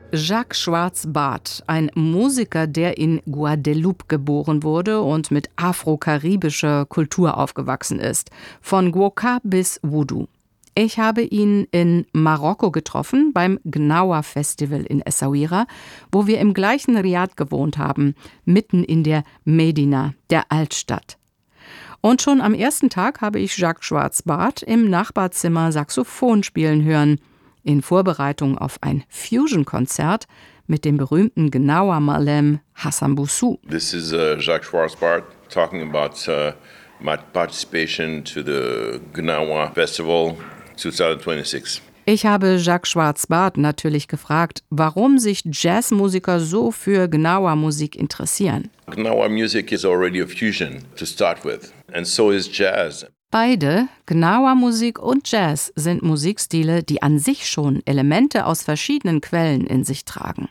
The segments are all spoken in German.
Jacques Schwarz-Bart, ein Musiker, der in Guadeloupe geboren wurde und mit afro-karibischer Kultur aufgewachsen ist. Von Gwoka bis Voodoo. Ich habe ihn in Marokko getroffen, beim Gnawa Festival in Essaouira, wo wir im gleichen Riad gewohnt haben, mitten in der Medina, der Altstadt. Und schon am ersten Tag habe ich Jacques Schwarz-Bart im Nachbarzimmer Saxophon spielen hören, in Vorbereitung auf ein Fusion-Konzert mit dem berühmten Gnawa Malem Hassan Boussou. This is Jacques Schwarz-Bart talking about my participation to the Gnawa Festival 2026. Ich habe Jacques Schwarz-Bart natürlich gefragt, warum sich Jazzmusiker so für Gnawa-Musik interessieren. Gnawa music is already a fusion to start with, and so is jazz. Beide, Gnawa-Musik und Jazz, sind Musikstile, die an sich schon Elemente aus verschiedenen Quellen in sich tragen.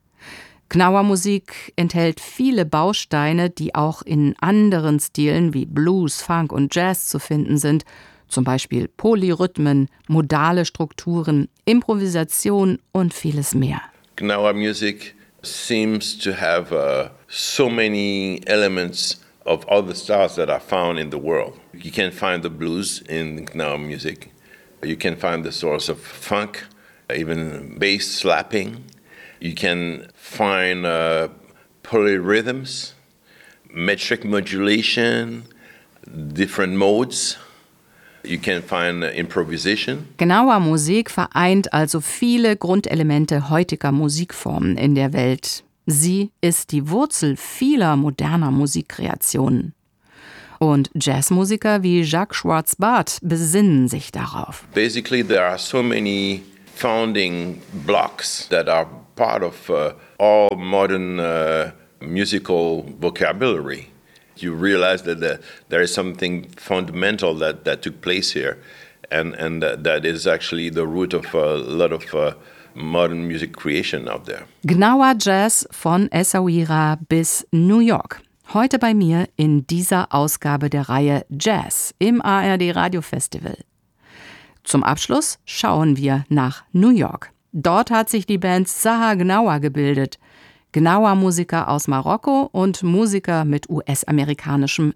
Gnawa-Musik enthält viele Bausteine, die auch in anderen Stilen wie Blues, Funk und Jazz zu finden sind, zum Beispiel Polyrhythmen, modale Strukturen, Improvisation und vieles mehr. Gnawa music seems to have so many elements of all the styles that are found in the world. You can find the blues in Gnawa music. You can find the source of funk, even bass slapping. You can find polyrhythms, metric modulation, different modes. You can find improvisation. Gnawa-Musik vereint also viele Grundelemente heutiger Musikformen in der Welt. Sie ist die Wurzel vieler moderner Musikkreationen. Und Jazzmusiker wie Jacques Schwarz-Bart besinnen sich darauf. Basically, there are so many founding blocks that are part of all modern musical vocabulary. You realize that there is something fundamental that took place here, and that is actually the root of a lot of modern music creation out there. Gnawa Jazz von Essaouira bis New York. Heute bei mir in dieser Ausgabe der Reihe Jazz im ARD Radio Festival. Zum Abschluss schauen wir nach New York. Dort hat sich die Band Saha Gnawa gebildet. Gnawa-Musiker aus Marokko und Musiker mit US-amerikanischem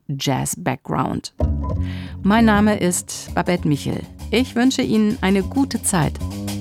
Jazz-Background. Mein Name ist Babette Michel. Ich wünsche Ihnen eine gute Zeit.